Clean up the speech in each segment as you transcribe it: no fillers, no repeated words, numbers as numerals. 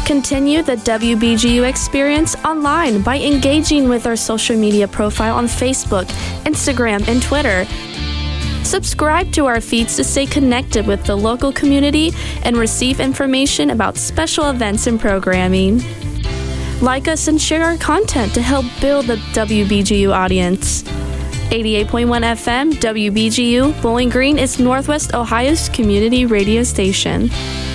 Continue the WBGU experience online by engaging with our social media profile on Facebook, Instagram, and Twitter. Subscribe to our feeds to stay connected with the local community and receive information about special events and programming. Like us and share our content to help build the WBGU audience. 88.1 FM, WBGU, Bowling Green is Northwest Ohio's community radio station.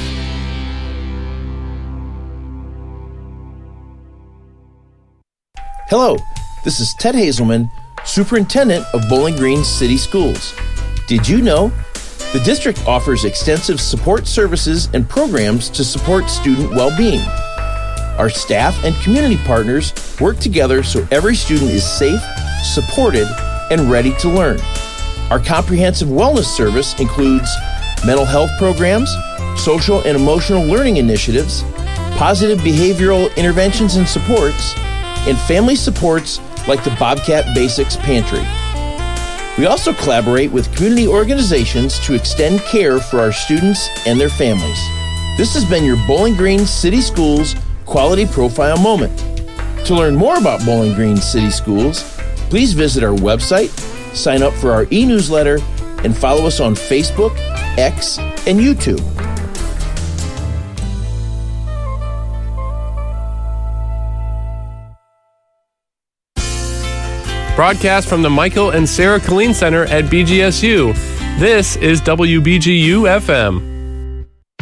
Hello, this is Ted Hazelman, Superintendent of Bowling Green City Schools. Did you know? The district offers extensive support services and programs to support student well-being. Our staff and community partners work together so every student is safe, supported, and ready to learn. Our comprehensive wellness service includes mental health programs, social and emotional learning initiatives, positive behavioral interventions and supports, and family supports like the Bobcat Basics Pantry. We also collaborate with community organizations to extend care for our students and their families. This has been your Bowling Green City Schools Quality Profile Moment. To learn more about Bowling Green City Schools, please visit our website, sign up for our e-newsletter, and follow us on Facebook, X, and YouTube. Broadcast from the Michael and Sarah Killeen Center at BGSU. This is WBGU FM.